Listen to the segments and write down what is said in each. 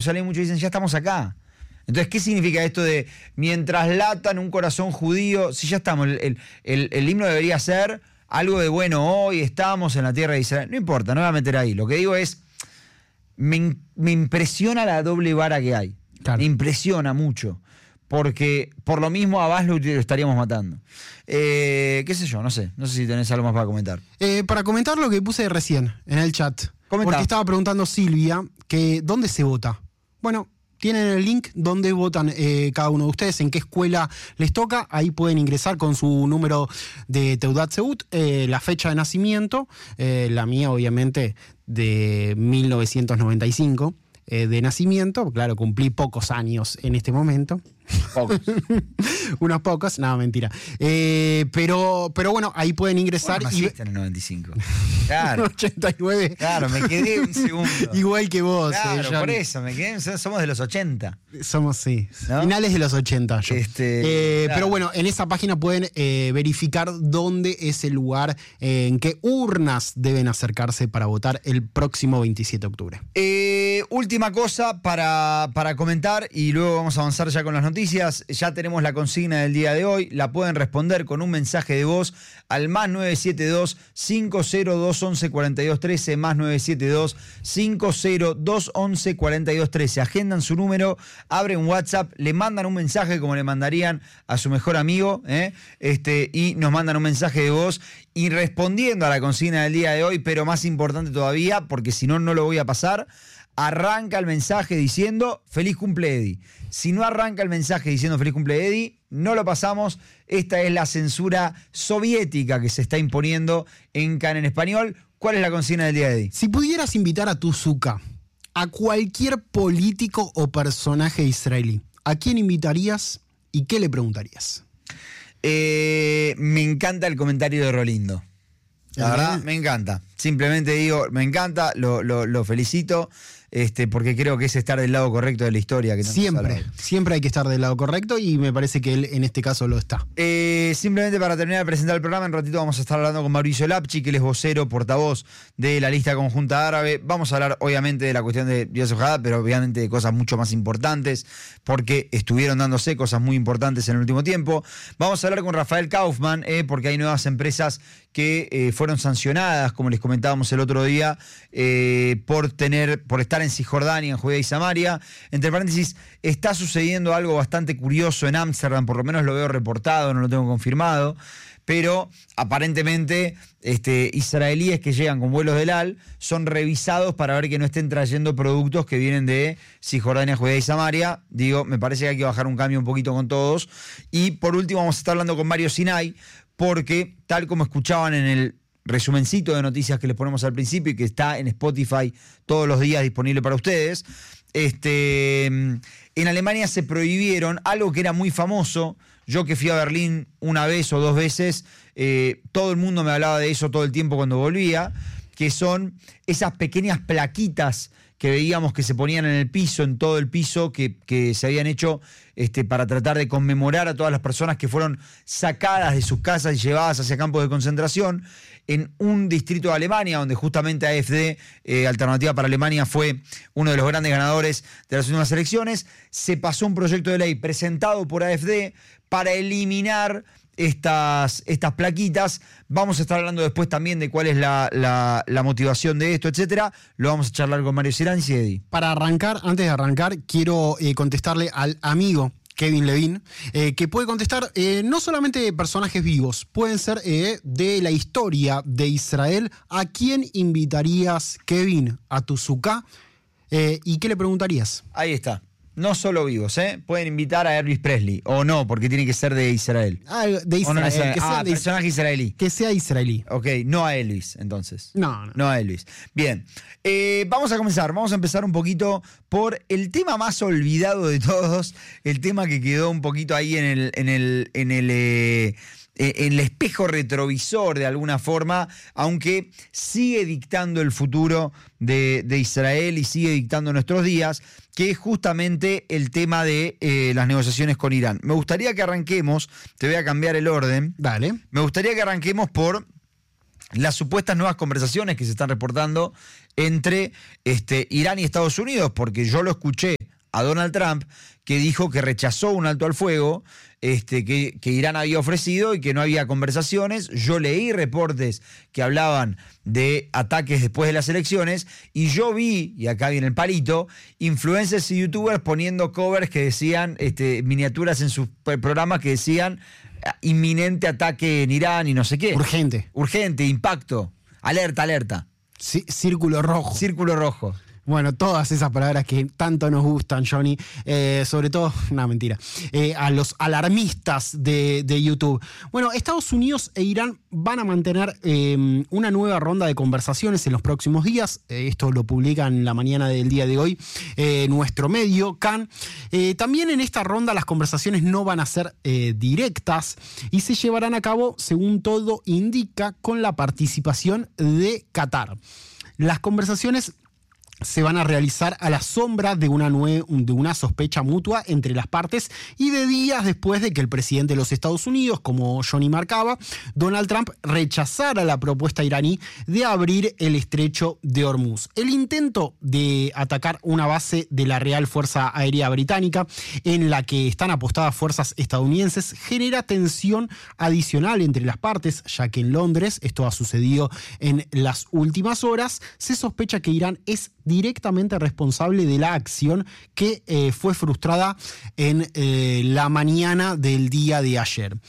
Jerusalén, muchos dicen, ya estamos acá. Entonces, ¿qué significa esto de mientras latan un corazón judío? Si ya estamos, el himno debería ser algo de bueno, hoy estamos en la tierra de Israel. No importa, no me voy a meter ahí. Lo que digo es, me impresiona la doble vara que hay. Claro. Me impresiona mucho. Porque por lo mismo a Abbas lo estaríamos matando. ¿Qué sé yo? No sé si tenés algo más para comentar. Para comentar lo que puse recién en el chat. Comentá. Porque estaba preguntando Silvia que ¿dónde se vota? Bueno, tienen el link donde votan cada uno de ustedes, en qué escuela les toca. Ahí pueden ingresar con su número de Teudat Zehut, la fecha de nacimiento, la mía obviamente de 1995 de nacimiento. Claro, cumplí pocos años en este momento. Pocos. Unos pocos, no, mentira. Pero bueno, ahí pueden ingresar. Bueno, naciste en el 95. Claro. 89. Claro, me quedé un segundo. Igual que vos. Claro, John. por eso, somos de los 80. Somos, sí. ¿No? Finales de los 80. Yo. Claro. Pero bueno, en esa página pueden verificar dónde es el lugar, en qué urnas deben acercarse para votar el próximo 27 de octubre. Última cosa para comentar y luego vamos a avanzar ya con las noticias. Ya tenemos la consigna del día de hoy. La pueden responder con un mensaje de voz al más 972-50211-4213, más 972-50211-4213. Agendan su número, abren WhatsApp, le mandan un mensaje como le mandarían a su mejor amigo, y nos mandan un mensaje de voz y respondiendo a la consigna del día de hoy, pero más importante todavía, porque si no, no lo voy a pasar. Arranca el mensaje diciendo feliz cumple Eddie. Si no arranca el mensaje diciendo feliz cumple Eddie, no lo pasamos. Esta es la censura soviética que se está imponiendo en CAN en español. ¿Cuál es la consigna del día de Eddie? Si pudieras invitar a tu Zucca a cualquier político o personaje israelí, ¿a quién invitarías y qué le preguntarías? Me encanta el comentario de Rolindo. La verdad, me encanta. Simplemente digo, me encanta, lo felicito, porque creo que es estar del lado correcto de la historia. Que siempre hay que estar del lado correcto y me parece que él en este caso lo está. Simplemente para terminar de presentar el programa, en ratito vamos a estar hablando con Mauricio Lapchi, que él es vocero, portavoz de la lista conjunta árabe. Vamos a hablar obviamente de la cuestión de Yasser Haddad, pero obviamente de cosas mucho más importantes, porque estuvieron dándose cosas muy importantes en el último tiempo. Vamos a hablar con Rafael Kaufman, porque hay nuevas empresas que fueron sancionadas, como les comentábamos el otro día, por estar en Cisjordania, en Judea y Samaria. Entre paréntesis, está sucediendo algo bastante curioso en Ámsterdam, por lo menos lo veo reportado, no lo tengo confirmado, pero aparentemente israelíes que llegan con vuelos del AL son revisados para ver que no estén trayendo productos que vienen de Cisjordania, Judea y Samaria. Digo, me parece que hay que bajar un cambio un poquito con todos. Y por último vamos a estar hablando con Mario Sinay, porque tal como escuchaban en el resumencito de noticias que les ponemos al principio y que está en Spotify todos los días disponible para ustedes, en Alemania se prohibieron algo que era muy famoso. Yo que fui a Berlín una vez o dos veces, todo el mundo me hablaba de eso todo el tiempo cuando volvía, que son esas pequeñas plaquitas que veíamos que se ponían en el piso, en todo el piso, que se habían hecho para tratar de conmemorar a todas las personas que fueron sacadas de sus casas y llevadas hacia campos de concentración. En un distrito de Alemania, donde justamente AfD, Alternativa para Alemania, fue uno de los grandes ganadores de las últimas elecciones, se pasó un proyecto de ley presentado por AfD para eliminar estas plaquitas. Vamos a estar hablando después también de cuál es la motivación de esto, etcétera. Lo vamos a charlar con Mario Sirans y Eddie. Antes de arrancar, quiero contestarle al amigo Kevin Levin, que puede contestar no solamente de personajes vivos, pueden ser de la historia de Israel. ¿A quién invitarías, Kevin, a tu Zucá? ¿Y qué le preguntarías? Ahí está. No solo vivos, pueden invitar a Elvis Presley, o no, porque tiene que ser de Israel. De Israel. No, personaje israelí. Que sea israelí. Ok, no a Elvis, entonces. No. No a Elvis. Bien, vamos a empezar un poquito por el tema más olvidado de todos, el tema que quedó un poquito ahí en el espejo retrovisor de alguna forma, aunque sigue dictando el futuro de Israel y sigue dictando nuestros días, que es justamente el tema de las negociaciones con Irán. Me gustaría que arranquemos, te voy a cambiar el orden. Dale. Me gustaría que arranquemos por las supuestas nuevas conversaciones que se están reportando entre Irán y Estados Unidos, porque yo lo escuché a Donald Trump, que dijo que rechazó un alto al fuego que Irán había ofrecido y que no había conversaciones. Yo leí reportes que hablaban de ataques después de las elecciones y yo vi, y acá viene el palito, influencers y youtubers poniendo covers que decían, miniaturas en sus programas que decían inminente ataque en Irán y no sé qué. Urgente, impacto, alerta. Sí, círculo rojo. Círculo rojo. Bueno, todas esas palabras que tanto nos gustan, Johnny, sobre todo, no, mentira, a los alarmistas de YouTube. Bueno, Estados Unidos e Irán van a mantener una nueva ronda de conversaciones en los próximos días. Esto lo publica en la mañana del día de hoy nuestro medio, CAN. También en esta ronda las conversaciones no van a ser directas y se llevarán a cabo, según todo indica, con la participación de Qatar. Las conversaciones se van a realizar a la sombra de una sospecha mutua entre las partes y de días después de que el presidente de los Estados Unidos, como Johnny marcaba, Donald Trump, rechazara la propuesta iraní de abrir el estrecho de Hormuz. El intento de atacar una base de la Real Fuerza Aérea Británica en la que están apostadas fuerzas estadounidenses genera tensión adicional entre las partes, ya que en Londres, esto ha sucedido en las últimas horas, se sospecha que Irán es directamente responsable de la acción que fue frustrada en la mañana del día de ayer.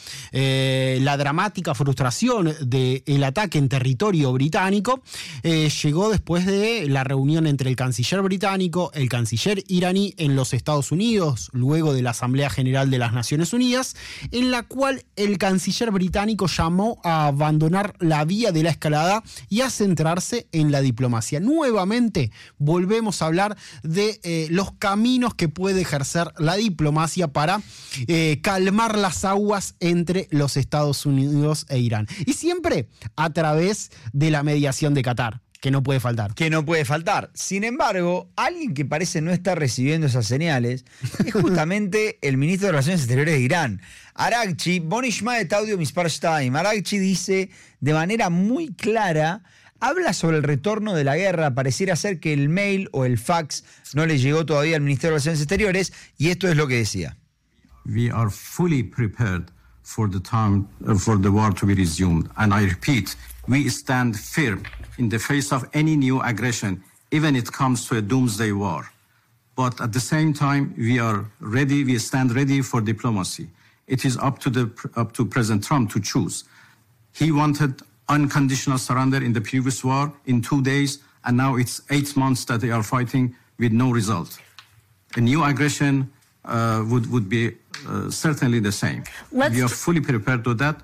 La dramática frustración del ataque en territorio británico llegó después de la reunión entre el canciller británico, el canciller iraní en los Estados Unidos, luego de la Asamblea General de las Naciones Unidas, en la cual el canciller británico llamó a abandonar la vía de la escalada y a centrarse en la diplomacia. Nuevamente volvemos a hablar de los caminos que puede ejercer la diplomacia para calmar las aguas entre los Estados Unidos e Irán. Y siempre a través de la mediación de Qatar, que no puede faltar. Que no puede faltar. Sin embargo, alguien que parece no estar recibiendo esas señales es justamente el ministro de Relaciones Exteriores de Irán, Araghchi. Bonishma et audio mispar shtaim. Araghchi dice de manera muy clara, habla sobre el retorno de la guerra. Pareciera ser que el mail o el fax no le llegó todavía al Ministerio de Relaciones Exteriores, y esto es lo que decía. We are fully prepared for the time for the war to be resumed, and I repeat, we stand firm in the face of any new aggression, even if it comes to a doomsday war. But at the same time, we are ready. We stand ready for diplomacy. It is up to President Trump to choose. He wanted unconditional surrender in the previous war in 2 days, and now it's 8 months that they are fighting with no result. A new aggression would be certainly the same. We are fully prepared to that.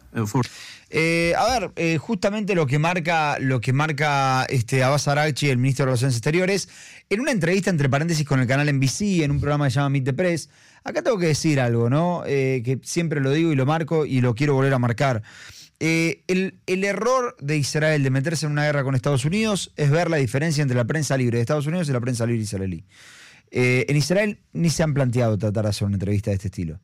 Justamente lo que marca Abbas Araghchi, el ministro de Relaciones Exteriores, en una entrevista entre paréntesis con el canal NBC, en un programa que se llama Meet the Press. Acá tengo que decir algo, ¿no? Que siempre lo digo y lo marco y lo quiero volver a marcar. El error de Israel de meterse en una guerra con Estados Unidos es ver la diferencia entre la prensa libre de Estados Unidos y la prensa libre israelí. En Israel ni se han planteado tratar de hacer una entrevista de este estilo.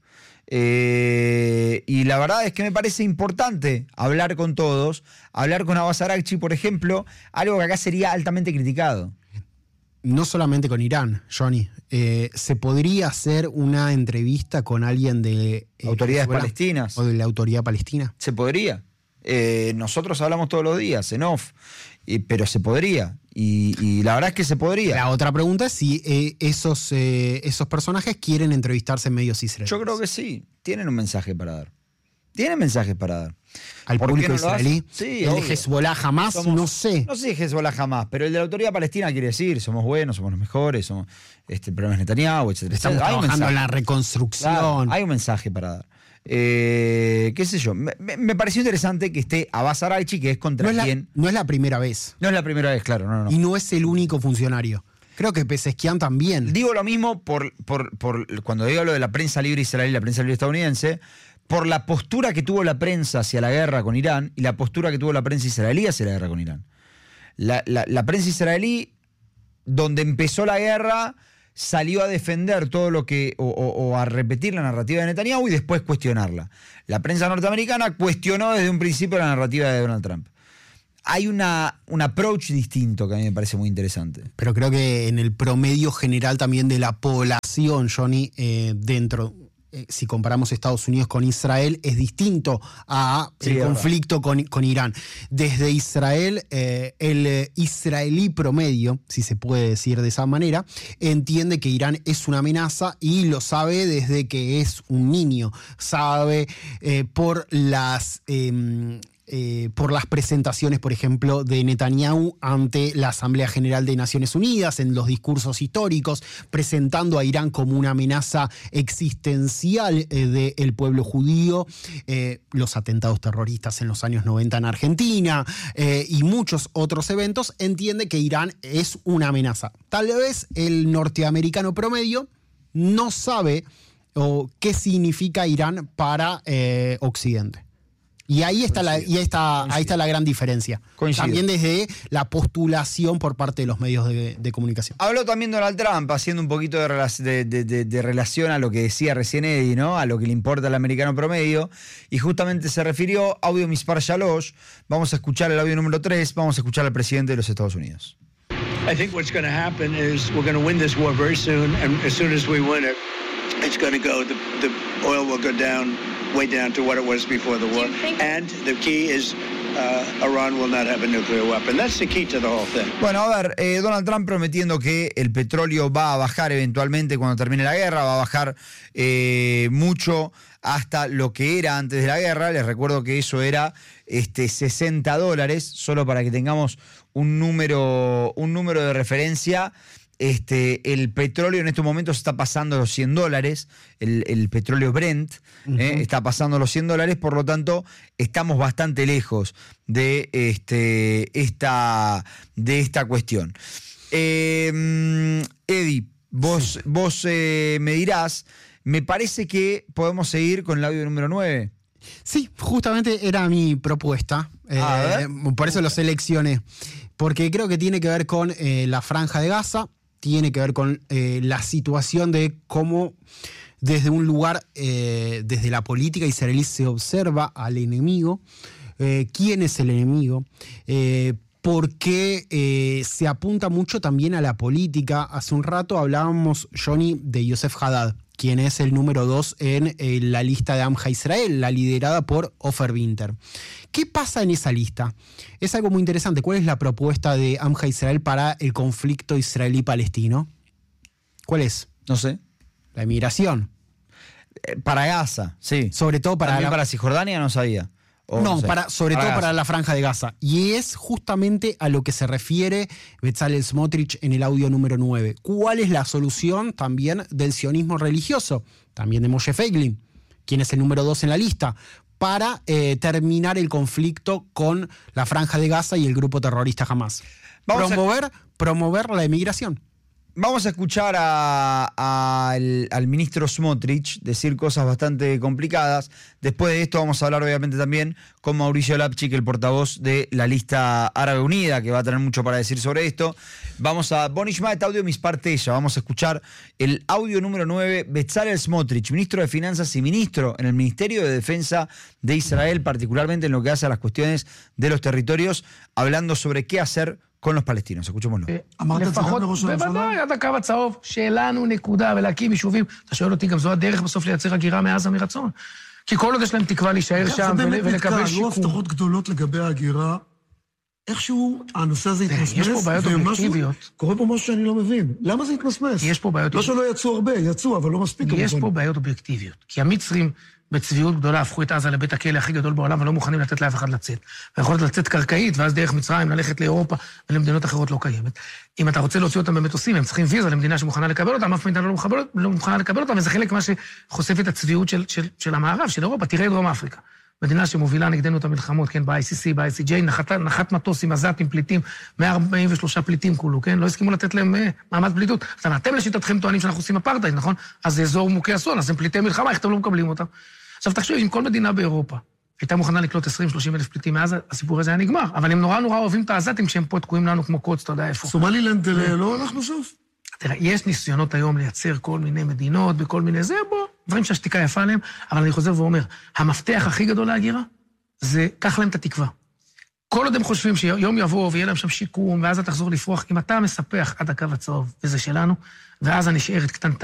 Y la verdad es que me parece importante hablar con todos, hablar con Abbas Araghchi, por ejemplo, algo que acá sería altamente criticado. No solamente con Irán, Johnny. ¿Se podría hacer una entrevista con alguien de autoridades palestinas o de la autoridad palestina? Se podría. Nosotros hablamos todos los días en off, pero se podría. Y la verdad es que se podría. La otra pregunta es si esos personajes quieren entrevistarse en medios israelíes. Yo creo que sí. Tienen un mensaje para dar. Tienen mensajes para dar. ¿Al público israelí? Sí, el de Hezbollah jamás, no sé. No sé si Hezbollah jamás, pero el de la autoridad palestina quiere decir, somos buenos, somos los mejores, el problema es Netanyahu, etc. Estamos trabajando en la reconstrucción. Claro, hay un mensaje para dar. Qué sé yo, me pareció interesante que esté Abbas Araghchi, que es contra quien... No es la primera vez. No es la primera vez, claro, no. Y no es el único funcionario. Creo que Pezeshkian también. Digo lo mismo por cuando digo lo de la prensa libre israelí y la prensa libre estadounidense, por la postura que tuvo la prensa hacia la guerra con Irán y la postura que tuvo la prensa israelí hacia la guerra con Irán. La prensa israelí, donde empezó la guerra, salió a defender todo lo que, o a repetir la narrativa de Netanyahu y después cuestionarla. La prensa norteamericana cuestionó desde un principio la narrativa de Donald Trump. Hay un approach distinto que a mí me parece muy interesante. Pero creo que en el promedio general también de la población relación, Johnny, dentro... si comparamos Estados Unidos con Israel, es distinto a el conflicto con Irán. Desde Israel, el israelí promedio, si se puede decir de esa manera, entiende que Irán es una amenaza y lo sabe desde que es un niño. Sabe por las presentaciones, por ejemplo, de Netanyahu ante la Asamblea General de Naciones Unidas, en los discursos históricos, presentando a Irán como una amenaza existencial del pueblo judío, los atentados terroristas en los años 90 en Argentina y muchos otros eventos, entiende que Irán es una amenaza. Tal vez el norteamericano promedio no sabe qué significa Irán para Occidente. Y ahí está la gran diferencia. Coincido. También desde la postulación por parte de los medios de comunicación. Habló también Donald Trump, haciendo un poquito de relación a lo que decía recién Eddie, ¿no? A lo que le importa al americano promedio. Y justamente se refirió audio Mispar Shalosh. Vamos a escuchar el audio número 3. Vamos a escuchar al presidente de los Estados Unidos. I think what's going to happen is we're going to win this war very soon, and as soon as we win it, it's going to go. The oil will go down, way down to what it was before the war. And the key is Iran will not have a nuclear weapon. That's the key to the whole thing. Bueno, a ver, Donald Trump prometiendo que el petróleo va a bajar eventualmente cuando termine la guerra, va a bajar mucho hasta lo que era antes de la guerra. Les recuerdo que eso era $60, solo para que tengamos un número de referencia. El petróleo en estos momentos está pasando los $100, el petróleo Brent está pasando los $100, por lo tanto estamos bastante lejos de esta cuestión. Eddie, vos me dirás, me parece que podemos seguir con el audio número 9. Sí, justamente era mi propuesta, por eso lo seleccioné, porque creo que tiene que ver con la Franja de Gaza. Tiene que ver con la situación de cómo desde un lugar, desde la política israelí se observa al enemigo, quién es el enemigo, porque se apunta mucho también a la política. Hace un rato hablábamos, Johnny, de Yosef Haddad, quien es el número 2 en la lista de Amja Israel, la liderada por Ofer Winter. ¿Qué pasa en esa lista? Es algo muy interesante. ¿Cuál es la propuesta de Amja Israel para el conflicto israelí-palestino? ¿Cuál es? No sé. La emigración. Para Gaza, sí. Sobre todo para Cisjordania no sabía. No, sé. sobre todo para la Franja de Gaza. Y es justamente a lo que se refiere Bezalel Smotrich en el audio número 9. ¿Cuál es la solución también del sionismo religioso? También de Moshe Feiglin, quien es el número 2 en la lista, para terminar el conflicto con la Franja de Gaza y el grupo terrorista Hamas. Promover la emigración. Vamos a escuchar al ministro Smotrich decir cosas bastante complicadas. Después de esto vamos a hablar obviamente también con Mauricio Lapchik, el portavoz de la lista Árabe Unida, que va a tener mucho para decir sobre esto. Vamos a Bonishmat audio Mispartella. Vamos a escuchar el audio número 9, Bezalel Smotrich, ministro de Finanzas y ministro en el Ministerio de Defensa de Israel, particularmente en lo que hace a las cuestiones de los territorios, hablando sobre qué hacer con los palestinos. escuchémoslo. לפחות, בוודאי, עד הקו הצהוב, שלנו נקודה ולהקים יישובים. אתה שואל אותי, גם זו הדרך בסוף לייצר הגירה מעזה מרצון. כי כל עוד יש להם תקווה להישאר שם ולקבל שיקום. היו הבטחות גדולות לגבי ההגירה. איכשהו הנושא הזה התמסמס, יש פה בעיות אובייקטיביות. קורה פה משהו שאני לא מבין. למה זה התמסמס? יש פה בעיות... לא שלא יצאו הרבה, יצאו, אבל לא מספיק. יש פה בעיות אובייקטיביות. כי המצרים בצביעות גדולה הפכו את עזה לבית הכלא הכי גדול בעולם ולא מוכנים לתת לאף אחד לצאת. ויכולת לצאת קרקעית, ואז דרך מצרים ללכת לאירופה ולמדינות אחרות לא קיימת. אם אתה רוצה להוציא אותם במטוסים, הם צריכים ויזה למדינה שמוכנה לקבל אותם, אף מדינה לא מוכנה לקבל אותם, וזה חלק מה שחושף את הצביעות של המערב, של אירופה. תראה דרום אפריקה. מדינה שמובילה נגדנו את המלחמות, כן, ב-ICC, ב-ICJ, נחת מטוס עם עזתים פליטים, 143 פליטים כולו, כן? לא הסכימו לתת להם מעמד פליטות. אז אתם לשיטתכם טוענים שאנחנו עושים אפרטהייד, נכון? אז זה אזור מוכה אסון, אז הם פליטי מלחמה, איך אתם לא מקבלים אותם? עכשיו תחשוב, אם כל מדינה באירופה הייתה מוכנה לקלוט 20-30 אלף פליטים מאז, הסיפור הזה היה נגמר. אבל הם נורא אוהבים את העזתים כשהם פה תקועים לנו כמו קוץ, אתה יודע איפה. סומלילנד לא הלכנו סוף. תראה, יש ניסיונות היום לייצר כל מיני מדינות בכל מיני זה, בוא, דברים שהשתיקה יפה להם, אבל אני חוזר ואומר, המפתח הכי גדול להגירה זה קח להם את התקווה. כל עוד הם חושבים שיום יבוא ויהיה להם שם שיקום, ואז אתה תחזור לפרוח, אם אתה מספח עד הקו הצהוב, וזה שלנו, ואז הנשארת קטנטנה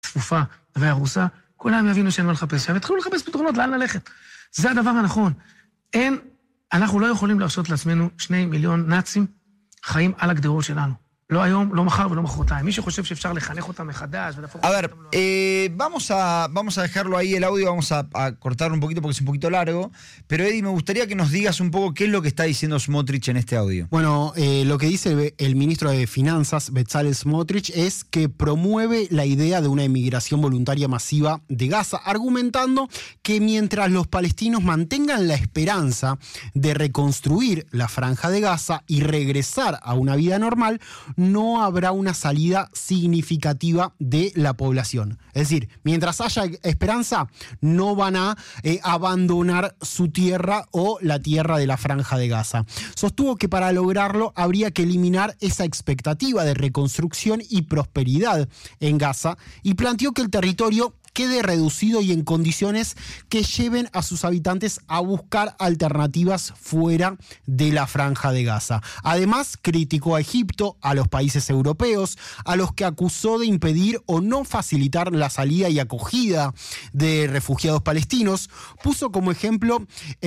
צפופה והרוסה, כולם יבינו שאין מה לחפש שם, התחילו לחפש פתרונות לאן ללכת. זה הדבר הנכון. אנחנו לא יכולים להרשות לעצמנו 2 מיליון נאצים חיים על הגדרות שלנו. לא היום, לא מחר ולא מחרתיים. מי שחושב שאפשר לחנך אותם מחדש ולהפוך... A ver, vamos a dejarlo ahí el audio, vamos a cortarlo un poquito porque es un poquito largo, pero Eddie, me gustaría que nos digas un poco qué es lo que está diciendo Smotrich en este audio. Bueno, lo que dice el ministro de Finanzas, Bezalel Smotrich, es que promueve la idea de una emigración voluntaria masiva de Gaza, argumentando que mientras los palestinos mantengan la esperanza de reconstruir la franja de Gaza y regresar a una vida normal, no habrá una salida significativa de la población. Es decir, mientras haya esperanza, no van a abandonar su tierra o la tierra de la franja de Gaza. Sostuvo que para lograrlo habría que eliminar esa expectativa de reconstrucción y prosperidad en Gaza y planteó que el territorio quede reducido y en condiciones que lleven a sus habitantes a buscar alternativas fuera de la franja de Gaza. Además, criticó a Egipto, a los países europeos, a los que acusó de impedir o no facilitar la salida y acogida de refugiados palestinos. Puso como ejemplo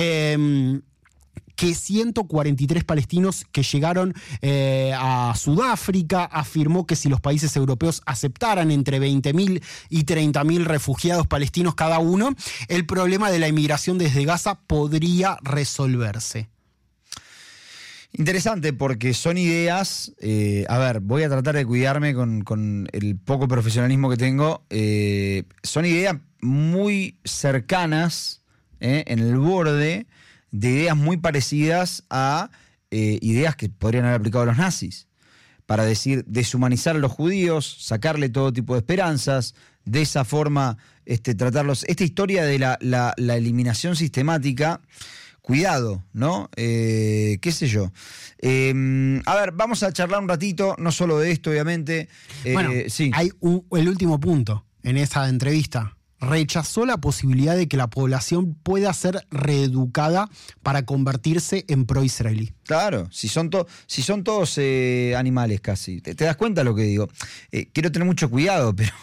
que 143 palestinos que llegaron a Sudáfrica. Afirmó que si los países europeos aceptaran entre 20.000 y 30.000 refugiados palestinos cada uno, el problema de la inmigración desde Gaza podría resolverse. Interesante porque son ideas, a ver, voy a tratar de cuidarme con el poco profesionalismo que tengo, son ideas muy cercanas, en el borde de ideas muy parecidas a ideas que podrían haber aplicado los nazis, para decir, deshumanizar a los judíos, sacarle todo tipo de esperanzas, de esa forma tratarlos. Esta historia de la eliminación sistemática, cuidado, ¿no? Qué sé yo. A ver, vamos a charlar un ratito, no solo de esto, obviamente. Bueno, sí. Hay el último punto en esa entrevista. Rechazó la posibilidad de que la población pueda ser reeducada para convertirse en pro-israelí. Claro, si son todos animales casi. ¿Te das cuenta de lo que digo? Quiero tener mucho cuidado, pero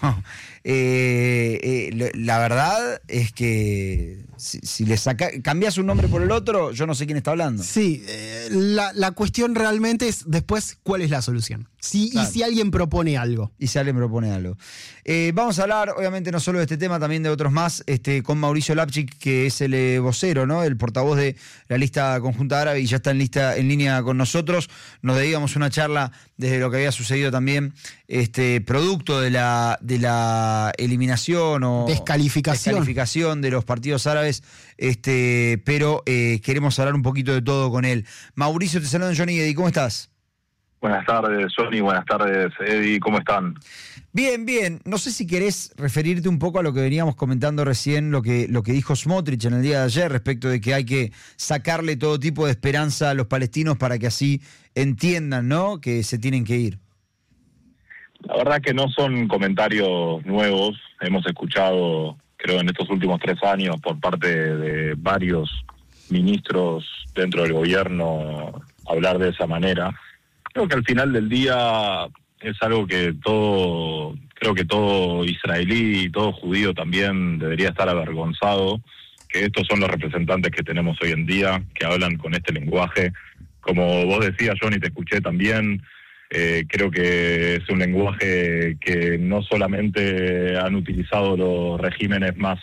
la verdad es que si le cambias un nombre por el otro, yo no sé quién está hablando. Sí, la cuestión realmente es después cuál es la solución. Claro. Y si alguien propone algo. Vamos a hablar, obviamente, no solo de este tema, también de otros más, con Mauricio Lapchik, que es el vocero, ¿no? El portavoz de la lista conjunta árabe, y ya está en línea con nosotros. Nos dedicamos una charla desde lo que había sucedido también, producto de la eliminación o descalificación de los partidos árabes, pero queremos hablar un poquito de todo con él. Mauricio, te saludan Johnny y Eddie, ¿cómo estás? Buenas tardes, Johnny. Buenas tardes, Eddie. ¿Cómo están? Bien, bien. No sé si querés referirte un poco a lo que veníamos comentando recién, lo que dijo Smotrich en el día de ayer, respecto de que hay que sacarle todo tipo de esperanza a los palestinos para que así entiendan, ¿no?, que se tienen que ir. La verdad que no son comentarios nuevos. Hemos escuchado, creo, en estos últimos 3 años por parte de varios ministros dentro del gobierno hablar de esa manera. Creo que al final del día es algo que todo israelí y todo judío también debería estar avergonzado, que estos son los representantes que tenemos hoy en día, que hablan con este lenguaje. Como vos decías, Johnny, te escuché también, creo que es un lenguaje que no solamente han utilizado los regímenes más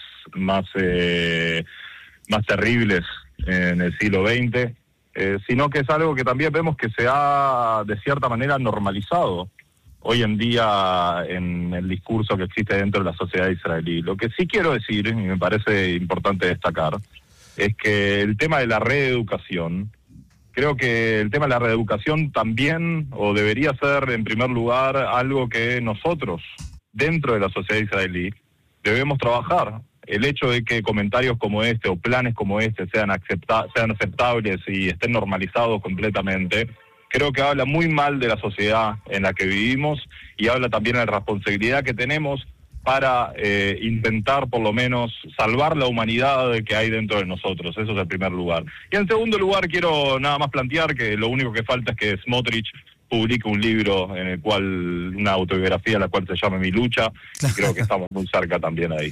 terribles en el siglo XX, sino que es algo que también vemos que se ha, de cierta manera, normalizado hoy en día en el discurso que existe dentro de la sociedad israelí. Lo que sí quiero decir, y me parece importante destacar, es que el tema de la reeducación, creo que el tema de la reeducación también, o debería ser en primer lugar, algo que nosotros, dentro de la sociedad israelí, debemos trabajar. El hecho de que comentarios como este o planes como este sean aceptables y estén normalizados completamente, creo que habla muy mal de la sociedad en la que vivimos y habla también de la responsabilidad que tenemos para intentar por lo menos salvar la humanidad que hay dentro de nosotros. Eso es el primer lugar. Y en segundo lugar quiero nada más plantear que lo único que falta es que Smotrich publique un libro en el cual, una autobiografía, la cual se llame Mi Lucha, y creo que estamos muy cerca también ahí.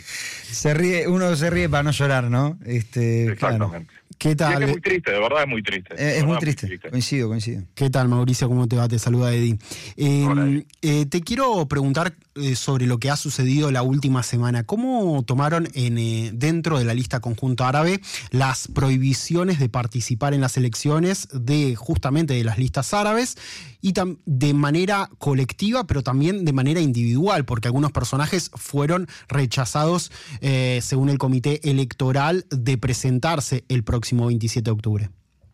Uno se ríe para no llorar, ¿no? Exactamente. Claro. ¿Qué tal? Y es que es muy triste, de verdad es muy triste. Es muy triste, coincido. ¿Qué tal, Mauricio? ¿Cómo te va? Te saluda Eddie. Hola. Te quiero preguntar sobre lo que ha sucedido la última semana. ¿Cómo tomaron dentro de la lista conjunta árabe las prohibiciones de participar en las elecciones justamente de las listas árabes y de manera colectiva, pero también de manera individual? Porque algunos personajes fueron rechazados, según el comité electoral, de presentarse el próximo 27 de octubre.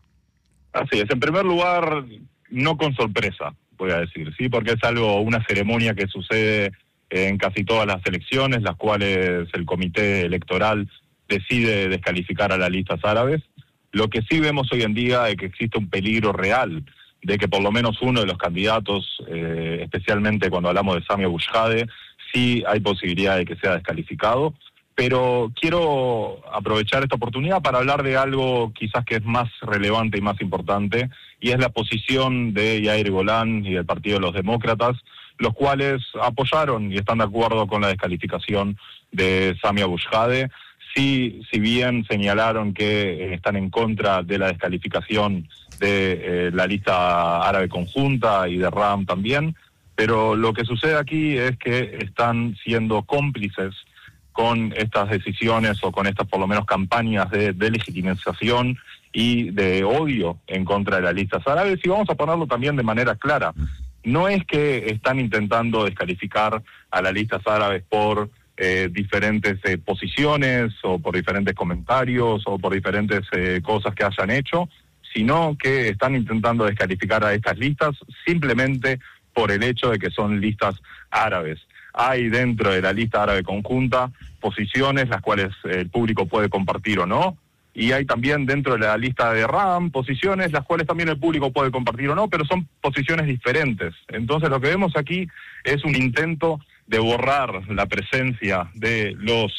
Así es, en primer lugar, no con sorpresa, voy a decir, ¿sí? Porque es una ceremonia que sucede en casi todas las elecciones, las cuales el comité electoral decide descalificar a las listas árabes. Lo que sí vemos hoy en día es que existe un peligro real de que por lo menos uno de los candidatos, especialmente cuando hablamos de Sami Abu Shahade, sí hay posibilidad de que sea descalificado. Pero quiero aprovechar esta oportunidad para hablar de algo quizás que es más relevante y más importante, y es la posición de Yair Golán y del Partido de los Demócratas, los cuales apoyaron y están de acuerdo con la descalificación de Sami Abu Shahade. Sí, si bien señalaron que están en contra de la descalificación de la lista árabe conjunta y de RAM también, pero lo que sucede aquí es que están siendo cómplices con estas decisiones o con estas por lo menos campañas de legitimización y de odio en contra de las listas árabes. Y vamos a ponerlo también de manera clara. No es que están intentando descalificar a las listas árabes por diferentes posiciones o por diferentes comentarios o por diferentes cosas que hayan hecho, sino que están intentando descalificar a estas listas simplemente por el hecho de que son listas árabes. Hay dentro de la lista árabe conjunta posiciones las cuales el público puede compartir o no, y hay también dentro de la lista de RAM posiciones las cuales también el público puede compartir o no, pero son posiciones diferentes. Entonces lo que vemos aquí es un intento de borrar la presencia de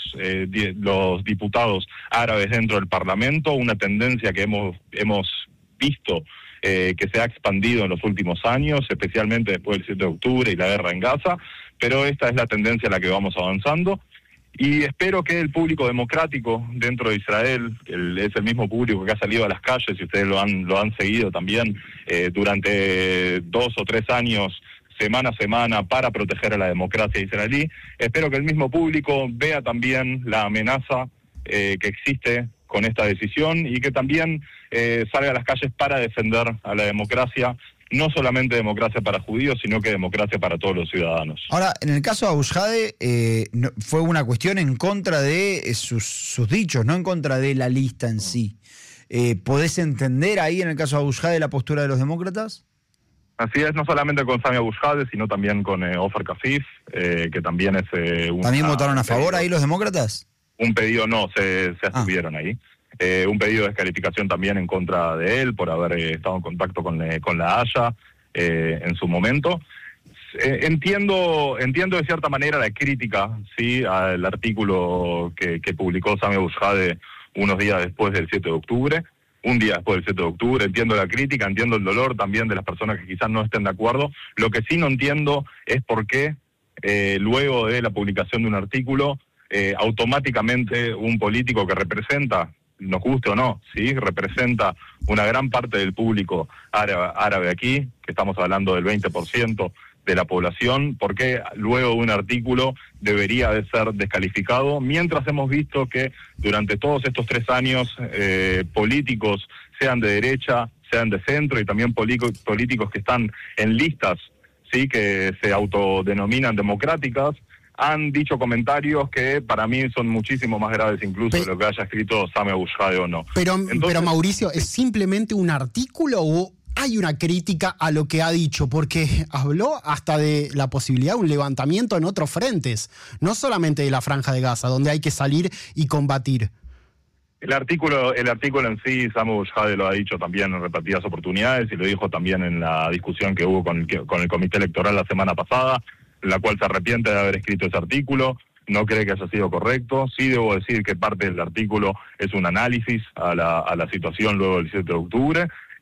los diputados árabes dentro del Parlamento, una tendencia que hemos visto que se ha expandido en los últimos años, especialmente después del 7 de octubre y la guerra en Gaza, pero esta es la tendencia a la que vamos avanzando, y espero que el público democrático dentro de Israel, es el mismo público que ha salido a las calles, y ustedes lo han seguido también durante 2 o 3 años, semana a semana, para proteger a la democracia israelí. Espero que el mismo público vea también la amenaza que existe con esta decisión, y que también salga a las calles para defender a la democracia, no solamente democracia para judíos, sino que democracia para todos los ciudadanos. Ahora, en el caso de Abu Shahade, fue una cuestión en contra de sus dichos, no en contra de la lista en sí. ¿Podés entender ahí, en el caso de Abu Shahade, la postura de los demócratas? Así es, no solamente con Sami Abu Shahade, sino también con Ofer Kafif, que también es... ¿También votaron a favor ahí los demócratas? Un pedido, no, se abstuvieron ahí. Un pedido de descalificación también en contra de él por haber estado en contacto con la Haya en su momento. Entiendo de cierta manera la crítica, sí, al artículo que publicó Sami Abu Shahade unos días después del 7 de octubre, un día después del 7 de octubre. Entiendo la crítica, entiendo el dolor también de las personas que quizás no estén de acuerdo. Lo que sí no entiendo es por qué luego de la publicación de un artículo, automáticamente un político que representa, nos guste o no, ¿sí?, representa una gran parte del público árabe aquí, que estamos hablando del 20% de la población, ¿por qué luego de un artículo debería de ser descalificado? Mientras hemos visto que durante todos estos 3 años políticos, sean de derecha, sean de centro, y también políticos que están en listas, sí, que se autodenominan democráticas, han dicho comentarios que para mí son muchísimo más graves incluso de lo que haya escrito Sami Abu Shahade o no. Pero Mauricio, ¿es simplemente un artículo o hay una crítica a lo que ha dicho? Porque habló hasta de la posibilidad de un levantamiento en otros frentes, no solamente de la Franja de Gaza, donde hay que salir y combatir. El artículo en sí, Sami Abu Shahade lo ha dicho también en repetidas oportunidades, y lo dijo también en la discusión que hubo con el comité electoral la semana pasada, en la cual se arrepiente de haber escrito ese artículo, no cree que haya sido correcto. Sí debo decir que parte del artículo es un análisis a la situación luego del 7 de octubre.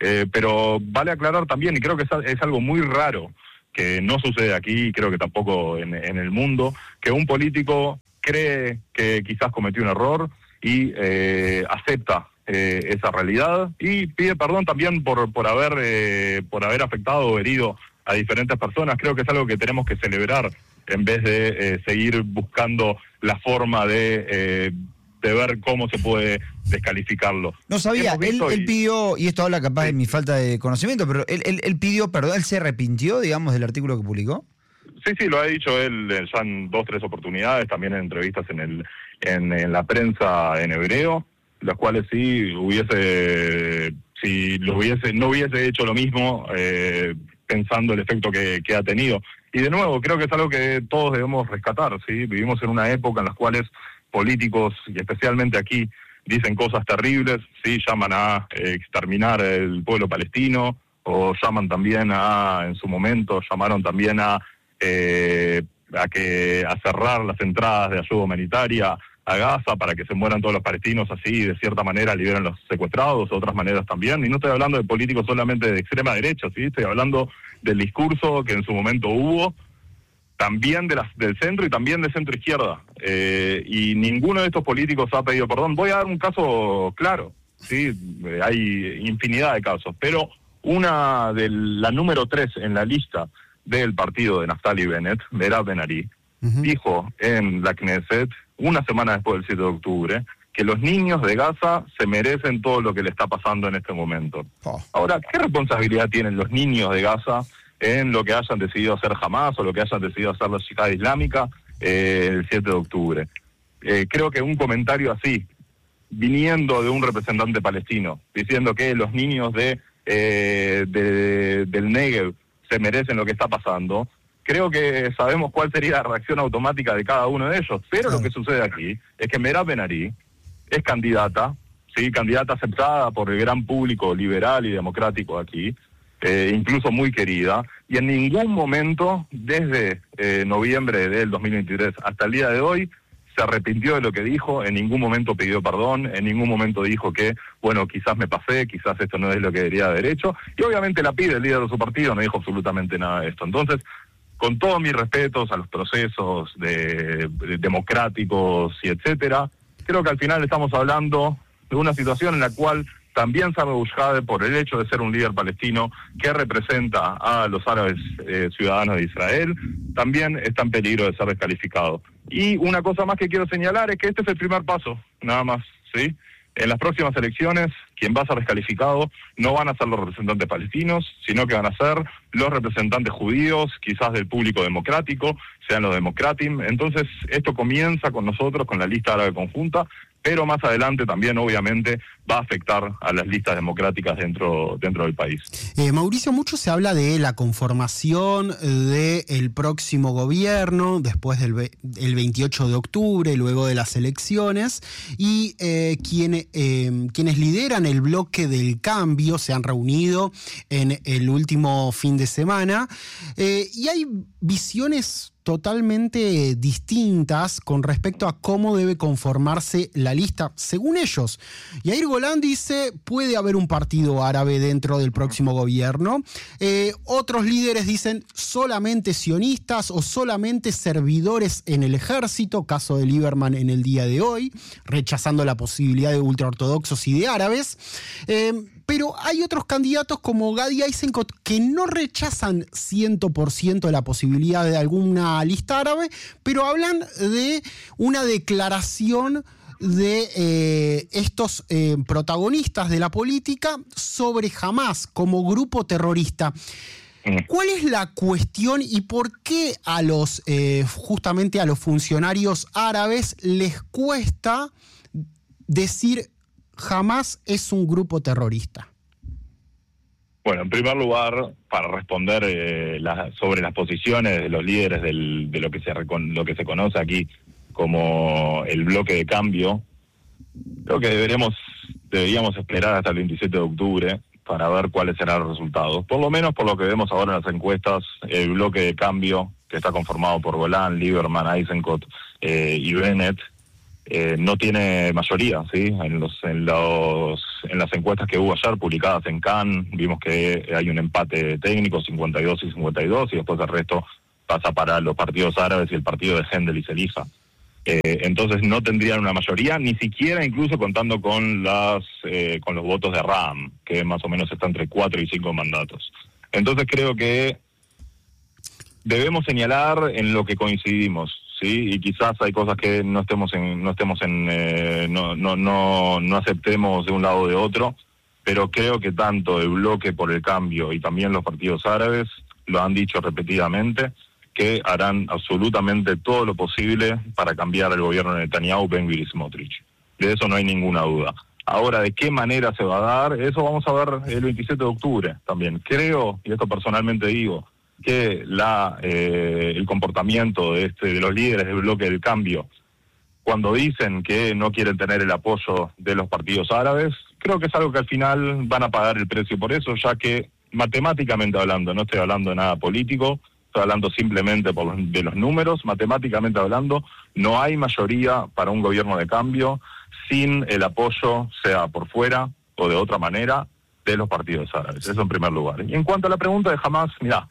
Pero vale aclarar también, y creo que es algo muy raro, que no sucede aquí, y creo que tampoco en el mundo, que un político cree que quizás cometió un error y acepta esa realidad y pide perdón también por haber afectado o herido a diferentes personas. Creo que es algo que tenemos que celebrar en vez de seguir buscando la forma de ver cómo se puede descalificarlo. No sabía, él pidió, y esto habla capaz de mi falta de conocimiento, pero él pidió perdón, él se arrepintió, digamos, del artículo que publicó. Sí, lo ha dicho él ya en 2 o 3 oportunidades, también en entrevistas en la prensa en hebreo, las cuales no hubiese hecho lo mismo, pensando el efecto que ha tenido. Y de nuevo, creo que es algo que todos debemos rescatar, ¿sí? Vivimos en una época en las cuales políticos, y especialmente aquí, dicen cosas terribles, ¿sí? Llaman a exterminar el pueblo palestino, o llaman también en su momento, llamaron también a cerrar las entradas de ayuda humanitaria a Gaza para que se mueran todos los palestinos, así de cierta manera liberen los secuestrados, de otras maneras también. Y no estoy hablando de políticos solamente de extrema derecha, ¿sí? Estoy hablando del discurso que en su momento hubo, también del centro y también de centro izquierda. Y ninguno de estos políticos ha pedido perdón. Voy a dar un caso claro, ¿sí? Hay infinidad de casos, pero la número 3 en la lista del partido de Naftali Bennett, Meirav Ben-Ari, dijo en la Knesset, una semana después del 7 de octubre, que los niños de Gaza se merecen todo lo que le está pasando en este momento. Ahora, ¿qué responsabilidad tienen los niños de Gaza en lo que hayan decidido hacer Hamas o lo que hayan decidido hacer la Yihad Islámica el 7 de octubre? Creo que un comentario así, viniendo de un representante palestino, diciendo que los niños del Negev se merecen lo que está pasando, creo que sabemos cuál sería la reacción automática de cada uno de ellos. Pero lo que sucede aquí es que Meirav Ben-Ari es candidata, ¿sí? Candidata aceptada por el gran público liberal y democrático aquí, incluso muy querida, y en ningún momento, desde noviembre del 2023 hasta el día de hoy, se arrepintió de lo que dijo, en ningún momento pidió perdón, en ningún momento dijo que, bueno, quizás me pasé, quizás esto no es lo que debería haber hecho, y obviamente la pide el líder de su partido, no dijo absolutamente nada de esto. Entonces, con todos mis respetos a los procesos democráticos y etcétera, creo que al final estamos hablando de una situación en la cual también Sami Abu Shahade, por el hecho de ser un líder palestino que representa a los árabes ciudadanos de Israel, también está en peligro de ser descalificado. Y una cosa más que quiero señalar es que este es el primer paso, nada más, ¿sí? En las próximas elecciones, quien va a ser descalificado no van a ser los representantes palestinos, sino que van a ser los representantes judíos, quizás del público democrático, sean los democratim. Entonces, esto comienza con nosotros, con la lista árabe conjunta, pero más adelante también, obviamente, va a afectar a las listas democráticas dentro del país. Mauricio, mucho se habla de la conformación del próximo gobierno después del 28 de octubre, luego de las elecciones, y quienes lideran el bloque del cambio se han reunido en el último fin de semana, y hay visiones totalmente distintas con respecto a cómo debe conformarse la lista, según ellos. Yair Golan dice, puede haber un partido árabe dentro del próximo gobierno. Otros líderes dicen solamente sionistas o solamente servidores en el ejército, caso de Lieberman en el día de hoy, rechazando la posibilidad de ultraortodoxos y de árabes. Pero hay otros candidatos como Gadi Eisenkot que no rechazan 100% la posibilidad de alguna lista árabe, pero hablan de una declaración de estos protagonistas de la política sobre Hamas como grupo terrorista. ¿Cuál es la cuestión y por qué justamente a los funcionarios árabes les cuesta decir Hamas es un grupo terrorista? Bueno, en primer lugar, para responder sobre las posiciones de los líderes de lo que se conoce aquí como el bloque de cambio, creo que deberíamos esperar hasta el 27 de octubre para ver cuáles serán los resultados. Por lo menos por lo que vemos ahora en las encuestas, el bloque de cambio, que está conformado por Golan, Lieberman, Eisenkot y Bennett, no tiene mayoría, ¿sí? En las encuestas que hubo ayer publicadas en Cannes vimos que hay un empate técnico, 52 y 52, y después el resto pasa para los partidos árabes y el partido de Hendel y Zelija. Entonces no tendrían una mayoría, ni siquiera incluso contando con con los votos de Ram, que más o menos está entre 4 y 5 mandatos. Entonces creo que debemos señalar en lo que coincidimos, ¿sí? Y quizás hay cosas que no aceptemos de un lado o de otro, pero creo que tanto el Bloque por el Cambio y también los partidos árabes lo han dicho repetidamente, que harán absolutamente todo lo posible para cambiar el gobierno de Netanyahu, Ben-Gvir y Smotrich. De eso no hay ninguna duda. Ahora, ¿de qué manera se va a dar? Eso vamos a ver el 27 de octubre también. Creo, y esto personalmente digo, que el comportamiento de los líderes del Bloque del Cambio, cuando dicen que no quieren tener el apoyo de los partidos árabes, creo que es algo que al final van a pagar el precio por eso, ya que matemáticamente hablando, no estoy hablando de nada político, estoy hablando simplemente de los números, matemáticamente hablando, no hay mayoría para un gobierno de cambio sin el apoyo, sea por fuera o de otra manera, de los partidos árabes. Eso en primer lugar. Y en cuanto a la pregunta de Hamas, mirá,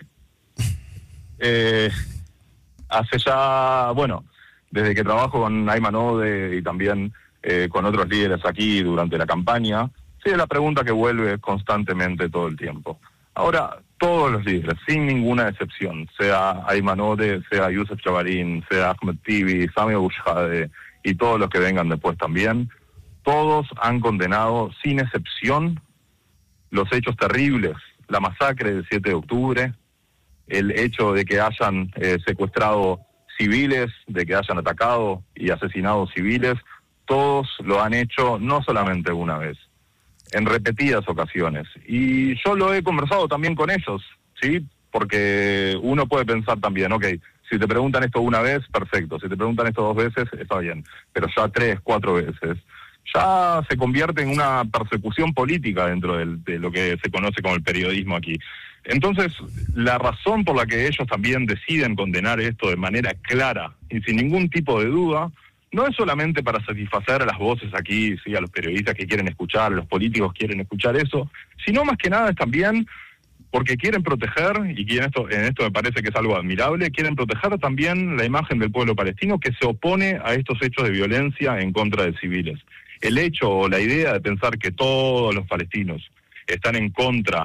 hace ya, desde que trabajo con Ayman Odeh y también con otros líderes aquí durante la campaña, sí, es la pregunta que vuelve constantemente todo el tiempo. Ahora, todos los líderes, sin ninguna excepción, sea Ayman Odeh, sea Youssef Jabarin, sea Ahmed Tibi, Sami Abu Shahade y todos los que vengan después también, todos han condenado sin excepción los hechos terribles, la masacre del 7 de octubre, el hecho de que hayan secuestrado civiles, de que hayan atacado y asesinado civiles, todos lo han hecho no solamente una vez, en repetidas ocasiones. Y yo lo he conversado también con ellos, ¿sí? Porque uno puede pensar también, ok, si te preguntan esto una vez, perfecto, si te preguntan esto 2 veces, está bien, pero ya 3, 4 veces, ya se convierte en una persecución política dentro de lo que se conoce como el periodismo aquí. Entonces, la razón por la que ellos también deciden condenar esto de manera clara y sin ningún tipo de duda, no es solamente para satisfacer a las voces aquí, sí, a los periodistas que quieren escuchar, a los políticos quieren escuchar eso, sino más que nada es también porque quieren proteger, y en esto me parece que es algo admirable, quieren proteger también la imagen del pueblo palestino que se opone a estos hechos de violencia en contra de civiles. El hecho o la idea de pensar que todos los palestinos están en contra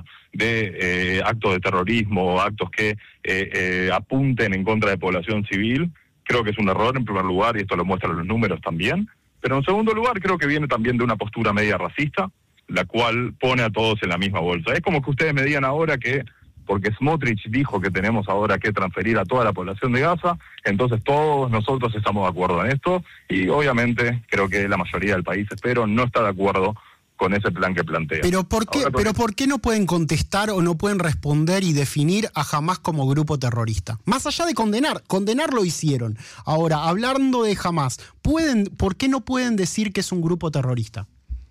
de actos de terrorismo o actos que apunten en contra de población civil, creo que es un error en primer lugar, y esto lo muestran los números también, pero en segundo lugar creo que viene también de una postura media racista, la cual pone a todos en la misma bolsa. Es como que ustedes me digan ahora que, porque Smotrich dijo que tenemos ahora que transferir a toda la población de Gaza, entonces todos nosotros estamos de acuerdo en esto, y obviamente creo que la mayoría del país, espero, no está de acuerdo con ese plan que plantea. ¿Pero por qué no pueden contestar o no pueden responder y definir a Hamas como grupo terrorista? Más allá de condenar lo hicieron. Ahora, hablando de Hamas, ¿por qué no pueden decir que es un grupo terrorista?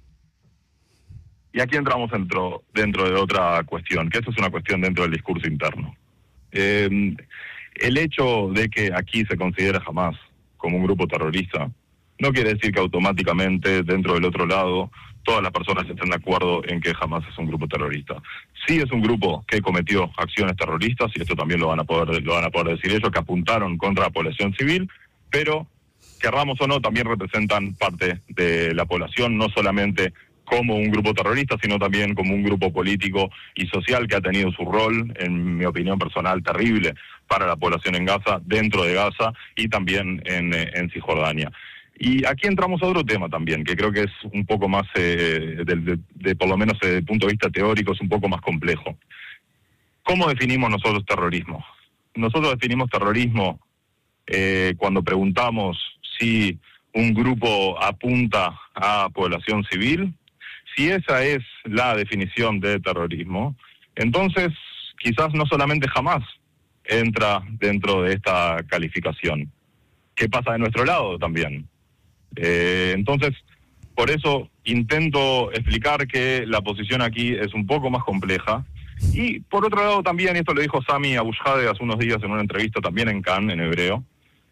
Y aquí entramos dentro de otra cuestión, que eso es una cuestión dentro del discurso interno. El hecho de que aquí se considera Hamas como un grupo terrorista no quiere decir que automáticamente dentro del otro lado todas las personas estén de acuerdo en que Hamas es un grupo terrorista. Sí es un grupo que cometió acciones terroristas, y esto también lo van a poder decir ellos, que apuntaron contra la población civil, pero querramos o no, también representan parte de la población, no solamente como un grupo terrorista, sino también como un grupo político y social que ha tenido su rol, en mi opinión personal, terrible para la población en Gaza, dentro de Gaza y también en Cisjordania. Y aquí entramos a otro tema también, que creo que es un poco más, por lo menos desde el punto de vista teórico, es un poco más complejo. ¿Cómo definimos nosotros terrorismo? Nosotros definimos terrorismo cuando preguntamos si un grupo apunta a población civil. Si esa es la definición de terrorismo, entonces quizás no solamente Hamas entra dentro de esta calificación. ¿Qué pasa de nuestro lado también? Entonces, por eso intento explicar que la posición aquí es un poco más compleja. Y por otro lado también, y esto lo dijo Sami Abu Shahade hace unos días en una entrevista también en Cannes, en hebreo,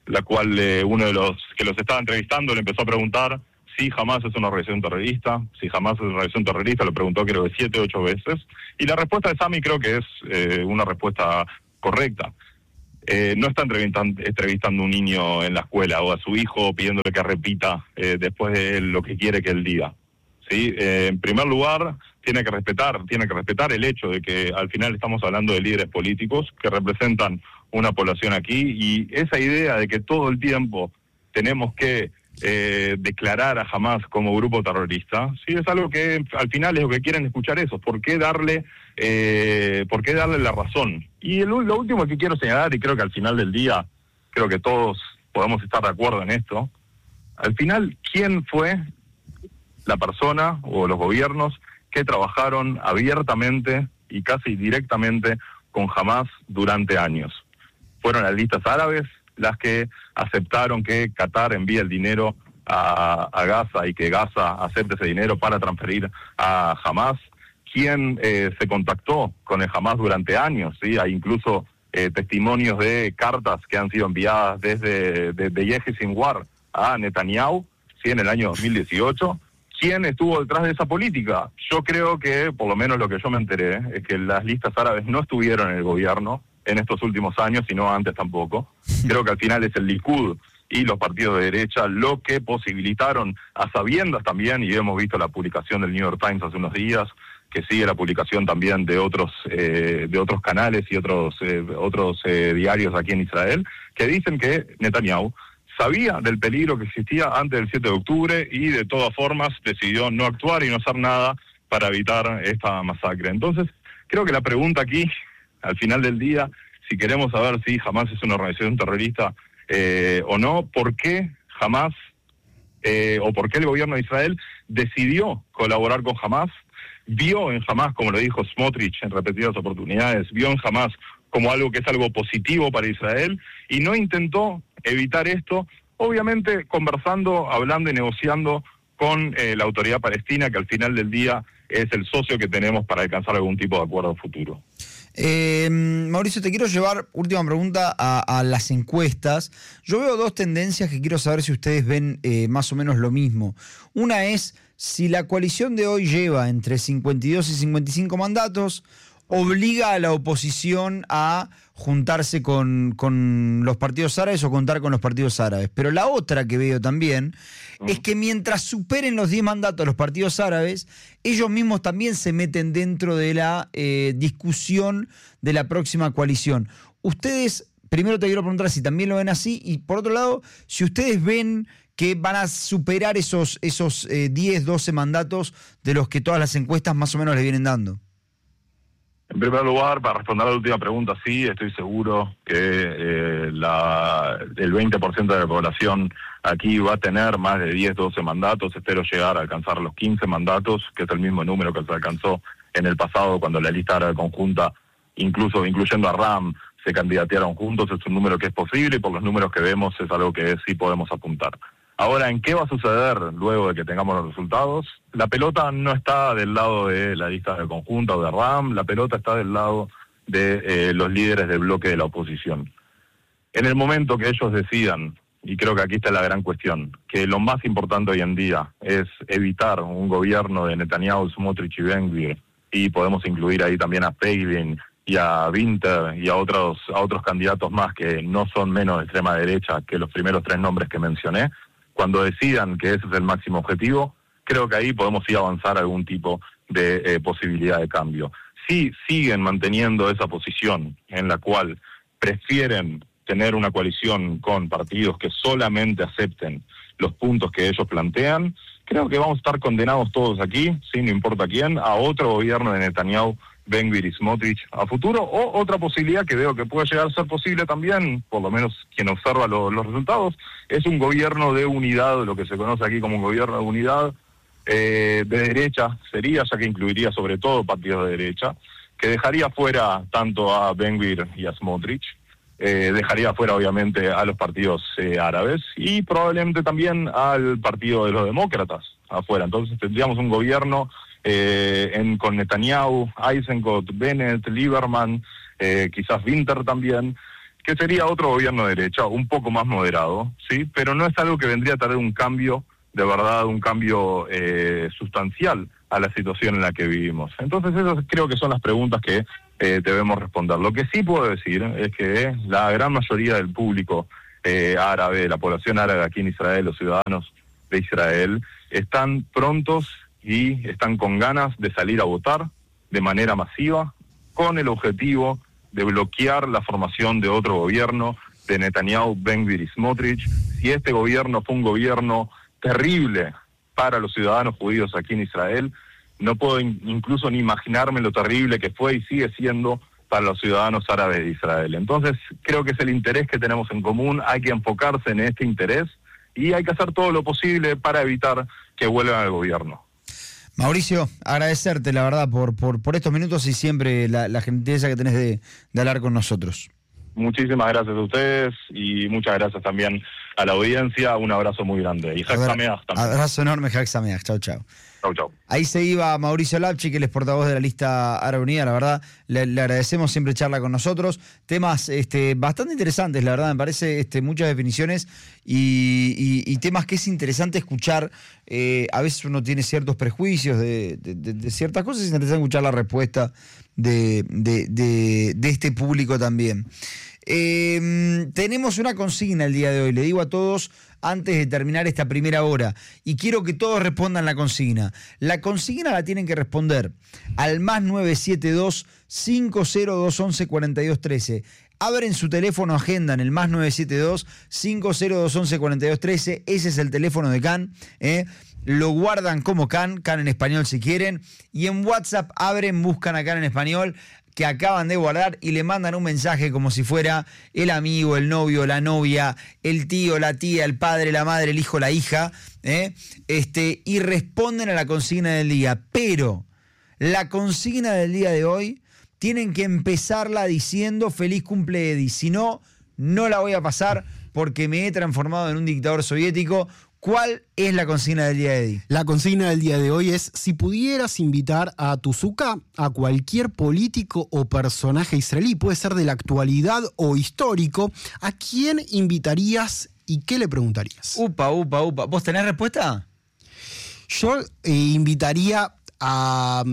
la cual uno de los que los estaba entrevistando le empezó a preguntar si Hamás es una organización terrorista, si Hamás es una organización terrorista, lo preguntó creo que 7 o 8 veces, y la respuesta de Sami creo que es una respuesta correcta. No está entrevistando a un niño en la escuela o a su hijo pidiéndole que repita después de él lo que quiere que él diga. ¿Sí? En primer lugar, tiene que respetar el hecho de que al final estamos hablando de líderes políticos que representan una población aquí, y esa idea de que todo el tiempo tenemos que declarar a Hamás como grupo terrorista, sí, es algo que al final es lo que quieren escuchar esos. ¿Por qué darle la razón? Y lo último que quiero señalar, y creo que al final del día, creo que todos podemos estar de acuerdo en esto, al final, ¿quién fue la persona o los gobiernos que trabajaron abiertamente y casi directamente con Hamás durante años? Fueron las listas árabes las que aceptaron que Qatar envíe el dinero a Gaza y que Gaza acepte ese dinero para transferir a Hamás. ¿Quién se contactó con el Hamás durante años? ¿Sí? Hay incluso testimonios de cartas que han sido enviadas desde de Yehi Sinwar a Netanyahu, ¿sí? En el año 2018. ¿Quién estuvo detrás de esa política? Yo creo que, por lo menos lo que yo me enteré, es que las listas árabes no estuvieron en el gobierno en estos últimos años, sino antes tampoco. Creo que al final es el Likud y los partidos de derecha lo que posibilitaron, a sabiendas también, y hemos visto la publicación del New York Times hace unos días, que sigue la publicación también de otros canales y otros diarios aquí en Israel, que dicen que Netanyahu sabía del peligro que existía antes del 7 de octubre y de todas formas decidió no actuar y no hacer nada para evitar esta masacre. Entonces, creo que la pregunta aquí, al final del día, si queremos saber si Hamás es una organización terrorista o no, ¿por qué Hamás o por qué el gobierno de Israel decidió colaborar con Hamás? Vio en Hamás, como lo dijo Smotrich en repetidas oportunidades, vio en Hamás como algo que es algo positivo para Israel y no intentó evitar esto, obviamente conversando, hablando y negociando con la autoridad palestina, que al final del día es el socio que tenemos para alcanzar algún tipo de acuerdo futuro. Mauricio, te quiero llevar, última pregunta, a las encuestas. Yo veo dos tendencias que quiero saber si ustedes ven más o menos lo mismo. Una es, si la coalición de hoy lleva entre 52 y 55 mandatos, obliga a la oposición a juntarse con los partidos árabes o contar con los partidos árabes. Pero la otra que veo también es que mientras superen los 10 mandatos los partidos árabes, ellos mismos también se meten dentro de la discusión de la próxima coalición. Ustedes, primero te quiero preguntar si también lo ven así, y por otro lado, si ustedes ven que van a superar esos 10, 12 mandatos de los que todas las encuestas más o menos les vienen dando. En primer lugar, para responder a la última pregunta, sí, estoy seguro que el 20% de la población aquí va a tener más de 10, 12 mandatos. Espero llegar a alcanzar los 15 mandatos, que es el mismo número que se alcanzó en el pasado cuando la lista árabe conjunta, incluso incluyendo a Ram, se candidatearon juntos. Es un número que es posible y por los números que vemos es algo que sí podemos apuntar. Ahora, ¿en qué va a suceder luego de que tengamos los resultados? La pelota no está del lado de la lista de conjunta o de Ram, la pelota está del lado de los líderes del bloque de la oposición. En el momento que ellos decidan, y creo que aquí está la gran cuestión, que lo más importante hoy en día es evitar un gobierno de Netanyahu, Smotrich y Ben Gvir, y podemos incluir ahí también a Pegvin y a Winter y a otros candidatos más que no son menos de extrema derecha que los primeros 3 nombres que mencioné. Cuando decidan que ese es el máximo objetivo, creo que ahí podemos ir a avanzar algún tipo de posibilidad de cambio. Si siguen manteniendo esa posición en la cual prefieren tener una coalición con partidos que solamente acepten los puntos que ellos plantean, creo que vamos a estar condenados todos aquí, sí, no importa quién, a otro gobierno de Netanyahu, Ben Gvir y Smotrich a futuro, o otra posibilidad que veo que puede llegar a ser posible también, por lo menos quien observa los resultados, es un gobierno de unidad, lo que se conoce aquí como un gobierno de unidad de derecha sería, ya que incluiría sobre todo partidos de derecha, que dejaría fuera tanto a Ben Gvir y a Smotrich, dejaría fuera obviamente a los partidos árabes y probablemente también al partido de los demócratas afuera. Entonces tendríamos un gobierno con Netanyahu, Eisenkot, Bennett, Lieberman, quizás Winter también, que sería otro gobierno de derecha, un poco más moderado, ¿sí? Pero no es algo que vendría a traer un cambio, de verdad, un cambio sustancial a la situación en la que vivimos. Entonces esas creo que son las preguntas que debemos responder. Lo que sí puedo decir es que la gran mayoría del público árabe, la población árabe aquí en Israel, los ciudadanos de Israel, están prontos y están con ganas de salir a votar de manera masiva, con el objetivo de bloquear la formación de otro gobierno, de Netanyahu, Ben Gvir y Smotrich. Si este gobierno fue un gobierno terrible para los ciudadanos judíos aquí en Israel, no puedo incluso ni imaginarme lo terrible que fue y sigue siendo para los ciudadanos árabes de Israel. Entonces, creo que es el interés que tenemos en común, hay que enfocarse en este interés y hay que hacer todo lo posible para evitar que vuelvan al gobierno. Mauricio, agradecerte la verdad por estos minutos y siempre la gentileza que tenés de hablar con nosotros. Muchísimas gracias a ustedes y muchas gracias también a la audiencia. Un abrazo muy grande. Y Hag Sameach también. Abrazo enorme, Hag Sameach. Chau, chau. Chau, chau. Ahí se iba Mauricio Lapchi, que él es portavoz de la lista Árabe Unida. La verdad, le agradecemos, siempre charla con nosotros. Temas bastante interesantes, la verdad, me parece, muchas definiciones y temas que es interesante escuchar. A veces uno tiene ciertos prejuicios de ciertas cosas, es interesante escuchar la respuesta de este público también. Tenemos una consigna el día de hoy, le digo a todos antes de terminar esta primera hora, y quiero que todos respondan la consigna. La consigna la tienen que responder al +972 502 11 42 13. Abren su teléfono, agendan el +972 502 11 42 13. Ese es el teléfono de CAN, Lo guardan como CAN en español si quieren, y en WhatsApp abren, buscan a CAN en español que acaban de guardar y le mandan un mensaje como si fuera el amigo, el novio, la novia, el tío, la tía, el padre, la madre, el hijo, la hija, y responden a la consigna del día. Pero la consigna del día de hoy tienen que empezarla diciendo feliz cumple Eddie, si no, no la voy a pasar porque me he transformado en un dictador soviético. ¿Cuál es la consigna del día, Eddie? La consigna del día de hoy es: si pudieras invitar a tu suká a cualquier político o personaje israelí, puede ser de la actualidad o histórico, ¿a quién invitarías y qué le preguntarías? Upa. ¿Vos tenés respuesta? Yo invitaría a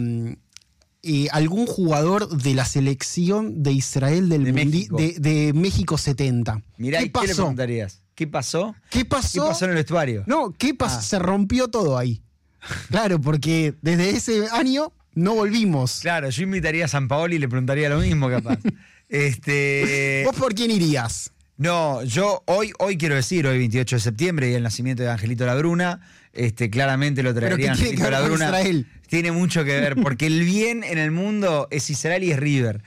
algún jugador de la selección de Israel de México 70. Mirá, ¿qué le preguntarías? ¿Qué pasó? ¿Qué pasó? ¿Qué pasó en el vestuario? No, ¿qué pasó? Se rompió todo ahí. Claro, porque desde ese año no volvimos. Claro, yo invitaría a Sampaoli y le preguntaría lo mismo, capaz. ¿Vos por quién irías? No, yo hoy quiero decir, hoy 28 de septiembre y el nacimiento de Angelito Labruna, claramente lo traería Angelito Labruna. Israel? Tiene mucho que ver, porque el bien en el mundo es Israel y es River.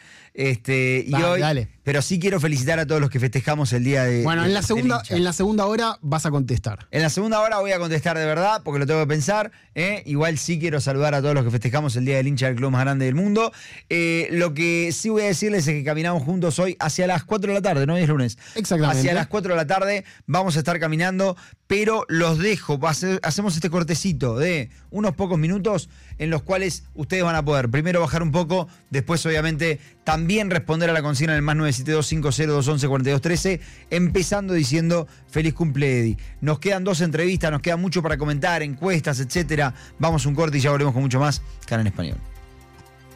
Dale. Pero sí quiero felicitar a todos los que festejamos el día de. Bueno, en la segunda hora vas a contestar. En la segunda hora voy a contestar de verdad, porque lo tengo que pensar. Igual sí quiero saludar a todos los que festejamos el día del hincha del club más grande del mundo. Lo que sí voy a decirles es que caminamos juntos hoy hacia las 4 de la tarde, ¿no? Hoy es lunes. Exactamente. Hacia las 4 de la tarde vamos a estar caminando, pero los dejo. Hacemos este cortecito de unos pocos minutos en los cuales ustedes van a poder primero bajar un poco, después obviamente también responder a la consigna del +972 502 11 42 13, empezando diciendo feliz cumple Eddie. Nos quedan 2 entrevistas, nos queda mucho para comentar, encuestas, etcétera. Vamos a un corte y ya volvemos con mucho más. CAN en español.